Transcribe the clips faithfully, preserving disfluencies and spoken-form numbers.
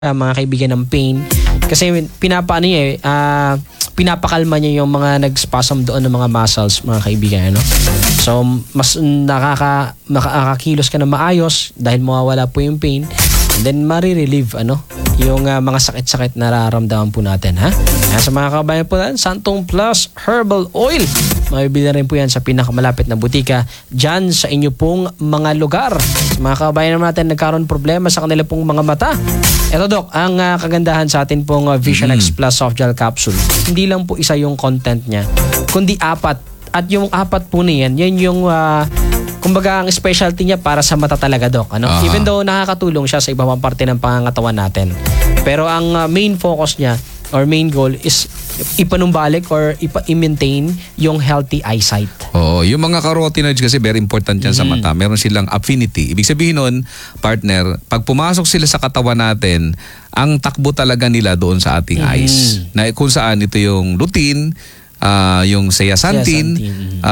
uh, mga kaibigan ng pain. Kasi pinapaano niya eh, uh, pinapakalma niya yung mga nag-spasm doon ng mga muscles, mga kaibigan. Ano? So, mas nakaka, makakakilos ka na maayos dahil mawawala po yung pain. And then, marirelieve ano, yung uh, mga sakit-sakit na nararamdaman po natin. Ha? Kaya sa mga kabayan po natin, Santong Plus Herbal Oil. Mabibili na rin po yan sa pinakamalapit na butika dyan sa inyo pong mga lugar. Sa mga kabayan natin nagkaroon problema sa kanila pong mga mata. Ito Dok, ang uh, kagandahan sa atin pong uh, Vision mm. X Plus Soft Gel Capsule. Hindi lang po isa yung content niya, kundi apat. At yung apat po niyan, yan yung uh, kumbaga ang specialty niya para sa mata talaga, Dok. Ano? Uh-huh. Even though nakakatulong siya sa ibang parte ng pangangatawan natin. Pero ang uh, main focus niya or main goal is ipanumbalik or ipa- i-maintain yung healthy eyesight. Oo, yung mga carotenoids kasi very important yan mm-hmm. sa mata. Meron silang affinity. Ibig sabihin nun, partner, pag pumasok sila sa katawan natin, ang takbo talaga nila doon sa ating mm-hmm. eyes. Na kung saan ito yung lutein, Uh, yung zeaxanthin,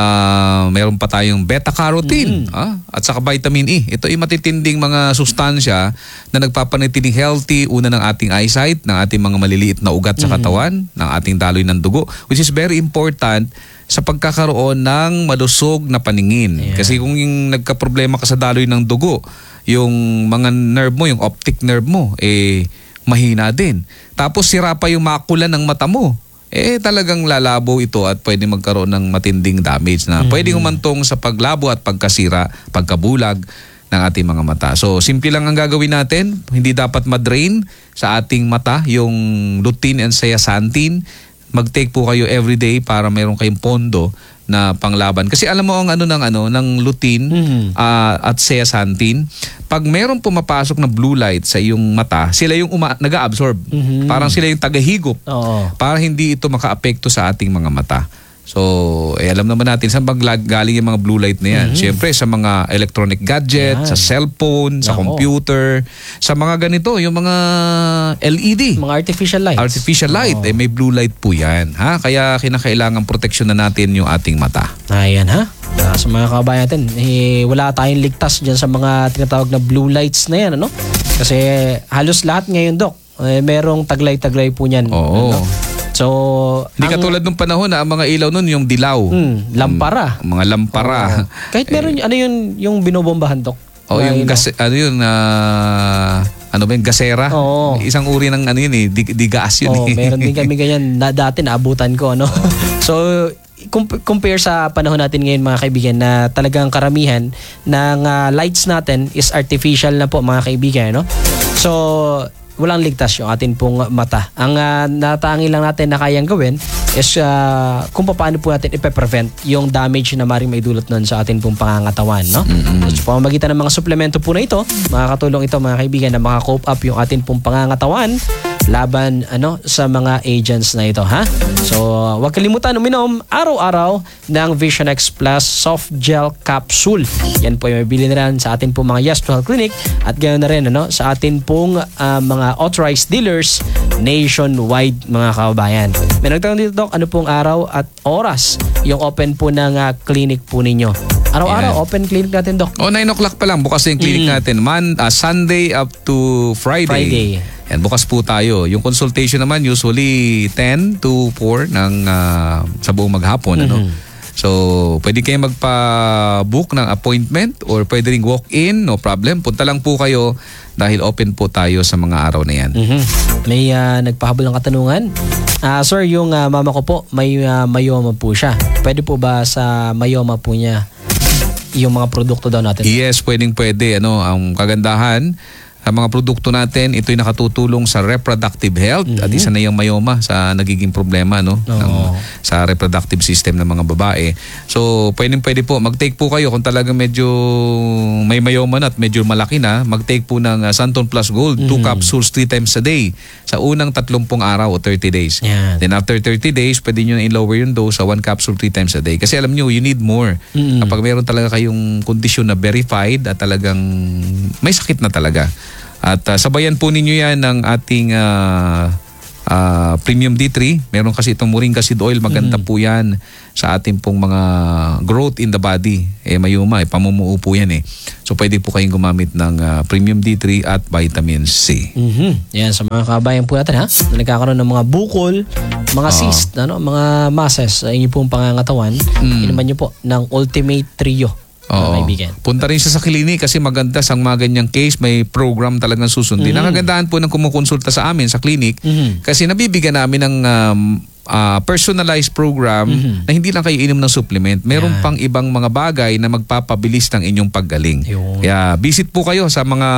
uh, meron pa tayong beta-carotene mm-hmm. uh, at saka vitamin E. Ito ay matitinding mga sustansya na nagpapanatiling healthy una ng ating eyesight, ng ating mga maliliit na ugat sa katawan, mm-hmm. ng ating daloy ng dugo, which is very important sa pagkakaroon ng malusog na paningin. Yeah. Kasi kung yung nagka-problema ka sa daloy ng dugo, yung mga nerve mo, yung optic nerve mo, eh mahina din. Tapos sira pa yung makula ng mata mo. Eh talagang lalabo ito at pwede magkaroon ng matinding damage na mm-hmm. pwede humantong sa paglabo at pagkasira, pagkabulag ng ating mga mata. So simple lang ang gagawin natin, hindi dapat ma-drain sa ating mata yung lutein and zeaxanthin. Mag-take po kayo everyday para meron kayong pondo na panglaban. Kasi alam mo ang ano ng ano ng lutein mm-hmm. uh, at zeaxanthin, pag meron pumapasok na blue light sa iyong mata, sila yung uma- nag-a-absorb. Mm-hmm. Parang sila yung tagahigop. Oo. Para hindi ito maka-apekto sa ating mga mata. So, eh, alam naman natin saan galing yung mga blue light na yan. Mm-hmm. Siyempre, sa mga electronic gadget, yan. Sa cellphone, sa Nako. computer, sa mga ganito, yung mga L E D. Mga artificial lights. Artificial light. Oh. Eh, may blue light po yan. Ha? Kaya kinakailangan proteksyon na natin yung ating mata. Ayan ha. Uh, sa mga kabayan natin, eh, wala tayong ligtas dyan sa mga tinatawag na blue lights na yan. Ano? Kasi halos lahat ngayon, Dok, eh, merong taglay-taglay po niyan. Oo. Ano? So, hindi katulad nung panahon na ang mga ilaw nun yung dilaw. Hmm, lampara. Um, mga lampara. Oh. Kahit meron, eh, ano yun, yung binobombahan, Dok? O, oh, yung gas, ano yun, uh, ano ba yung gasera? Oo. Isang uri ng ano yun eh, di, di gas yun oh, eh. Meron din kami ganyan, na, dati naabutan ko, ano? Oh. So, compare sa panahon natin ngayon mga kaibigan na talagang karamihan ng uh, lights natin is artificial na po mga kaibigan, no? So, walang ligtas yung atin pong mata. Ang uh, natangi lang natin na kayang gawin is uh, kung paano po natin ipe-prevent yung damage na maring may dulot nun sa atin pong pangangatawan, no? Mm-hmm. So, pamamagitan ng mga suplemento po na ito, makakatulong ito mga kaibigan na maka-cope up yung atin pong pangangatawan laban ano sa mga agents na ito, ha? So, huwag kalimutan uminom araw-araw ng Vision X Plus Soft Gel Capsule. Yan po yung mabili na rin sa atin pong mga Yes to Health Clinic at ganoon na rin ano, sa atin pong uh, mga authorized dealers nationwide mga kababayan. May nagtanong dito, Dok, ano pong araw at oras yung open po ng uh, clinic po ninyo? Araw-araw, yeah. Open clinic natin, Dok. O, nine o'clock pa lang. Bukas yung clinic mm. natin. Man, uh, Sunday up to Friday. Friday. Yan, bukas po tayo. Yung consultation naman usually ten to four ng, uh, sa buong maghapon. Mm-hmm. Ano? So, pwede kayo magpa-book ng appointment or pwede ring walk-in. No problem. Punta lang po kayo dahil open po tayo sa mga araw na yan. Mm-hmm. May uh, nagpahabol ng katanungan. Uh, sir, yung uh, mama ko po, may uh, myoma po siya. Pwede po ba sa myoma po niya yung mga produkto daw natin? Yes, pwedeng pwede. Ano, ang kagandahan, ang mga produkto natin, ito'y nakatutulong sa reproductive health mm-hmm. at isa na yung myoma sa nagiging problema no ng, sa reproductive system ng mga babae. So, pwedeng pwede po, mag-take po kayo kung talaga medyo may myoma na at medyo malaki na, mag-take po ng uh, Santon Plus Gold, mm-hmm. two capsules three times a day sa unang tatlumpung araw o thirty days. Yeah. Then after thirty days, pwede nyo i-lower yung dose sa one capsule three times a day. Kasi alam nyo, you need more. Mm-hmm. Kapag meron talaga kayong kondisyon na verified at talagang may sakit na talaga. At uh, sabayan po ninyo yan ng ating uh, ah, Premium D three. Meron kasi itong Moringa Seed Oil. Maganda Mm. po yan sa ating pong mga growth in the body. Eh mayuma, eh, pamumuo po yan eh. So pwede po kayong gumamit ng ah, Premium D three at Vitamin C. Mhm. Yan, sa mga kabayan po natin ha, na nagkakaroon ng mga bukol, mga Oo. cyst, ano, mga masses sa inyo pong pangangatawan, Mm. inuman nyo po ng Ultimate Trio. Mga Oo. kaibigan. Punta rin siya sa klinik kasi maganda sa mga ganyang case, may program talagang susundin. Mhm. Nakagandahan po ng kumukonsulta sa amin sa klinik Mhm. kasi nabibigyan namin ng um, ah, personalized program Mhm. na hindi lang kayo inom ng supplement. Meron Yan. pang ibang mga bagay na magpapabilis ng inyong paggaling. Yun. Kaya visit po kayo sa mga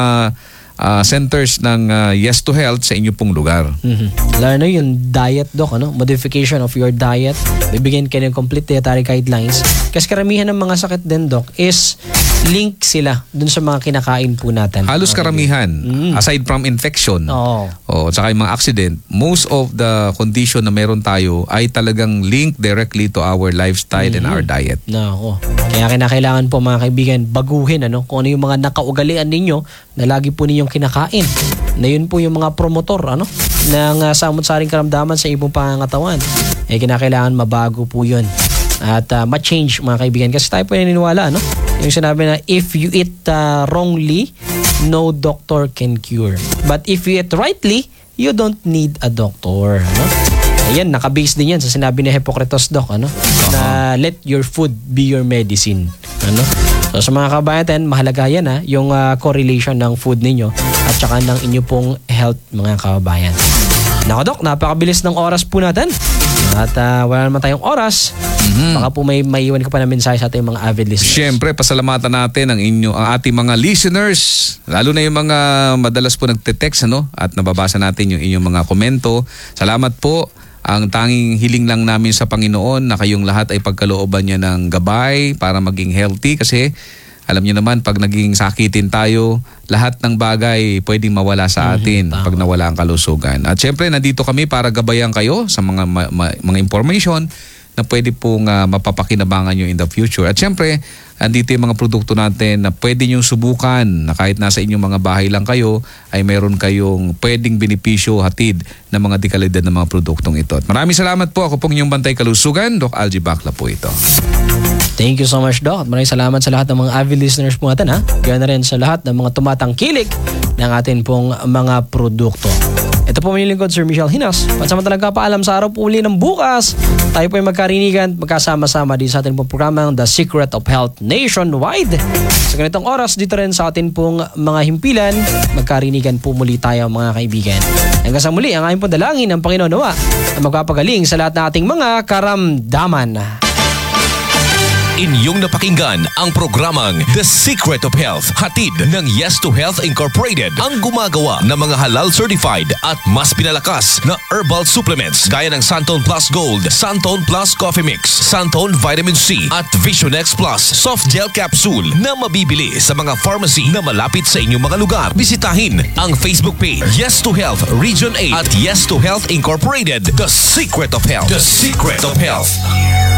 ah, centers ng ah, Yes to Health sa inyong pong lugar. Mhm. Lalo na yung diet, doc, ano? Modification of your diet. Bibigyan kayo ng complete dietary guidelines. Kasi karamihan ng mga sakit din, doc, is link sila dun sa mga kinakain po natin. Halos Okay. karamihan, Mm. aside from infection, Oo. o tsaka yung mga accident, most of the condition na meron tayo ay talagang linked directly to our lifestyle and our diet. Nako. Kaya kinakailangan po mga kaibigan baguhin ano kung ano yung mga nakaugalian ninyo na lagi po ninyong kinakain. Na yun po yung mga promotor ano ng uh, samot-saring karamdaman sa ibong pangangatawan. Eh kinakailangan mabago po yun. At uh, ma-change mga kaibigan kasi tayo po naniniwala ano. Yung sinabi na if you eat uh, wrongly, no doctor can cure. But if you eat rightly, you don't need a doctor, ano? Ayan, nakabase din yan sa sinabi ni Hippocrates, Doc, ano? Na let your food be your medicine, ano? So sa mga kabayan, mahalaga yan ha, yung uh, correlation ng food ninyo at saka ng inyo pong health, mga kabayan. Nako, Doc, napakabilis ng oras po natin. At uh, wala naman tayong oras. Mhm. Baka po may maiwan ka pa na mensahe sa ating mga avid listeners. Siyempre, pasalamatan natin ang inyo, ang ating mga listeners, lalo na yung mga madalas po nagte-text, ano? At nababasa natin yung inyong mga komento. Salamat po. Ang tanging hiling lang namin sa Panginoon na kayong lahat ay pagkalooban niya ng gabay para maging healthy kasi alam niyo naman pag naging sakitin tayo, lahat ng bagay pwedeng mawala sa atin tama. pag nawala ang kalusugan. At syempre, nandito kami para gabayan kayo sa mga ma- ma- mga information na pwede pong uh, mapapakinabangan nyo in the future. At syempre, andito yung mga produkto natin na pwede nyo subukan na kahit nasa inyong mga bahay lang kayo ay meron kayong pwedeng benepisyo hatid ng mga dekalidad ng mga produktong ito. At maraming salamat po. Ako pong inyong bantay kalusugan. Doc Algie Bacla po ito. Thank you so much, Doc. At maraming salamat sa lahat ng mga avid listeners po natin, ha? Kaya na rin sa lahat ng mga tumatangkilik ng atin pong mga produkto. Ito po may lingkod, Sir Michelle Hinas. Pansamantalang kapaalam sa araw po uli ng bukas. Tayo po ay magkarinigan, magkasama-sama din sa atin pong programang The Secret of Health Nationwide. Sa ganitong oras, dito rin sa atin pong mga himpilan, magkarinigan po muli tayo mga kaibigan. Hanggang sa muli, ang aking pong dalangin ng Panginoon nawa na magpapagaling sa lahat ng ating mga karamdaman. Inyong napakinggan ang programang The Secret of Health, hatid ng Yes to Health Incorporated, ang gumagawa ng mga halal certified at mas pinalakas na herbal supplements gaya ng Santon Plus Gold, Santon Plus Coffee Mix, Santon Vitamin C at Visionex Plus Soft Gel Capsule na mabibili sa mga pharmacy na malapit sa inyong mga lugar. Bisitahin ang Facebook page Yes to Health Region eight at Yes to Health Incorporated, The Secret of Health. The Secret of Health.